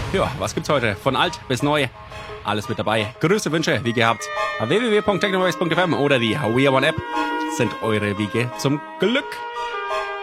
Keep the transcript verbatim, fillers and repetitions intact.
Ja, was gibt's heute? Von alt bis neu. Alles mit dabei. Grüße, Wünsche, wie gehabt. w w w punkt technovoice punkt f m oder die We Are One App sind eure Wege zum Glück.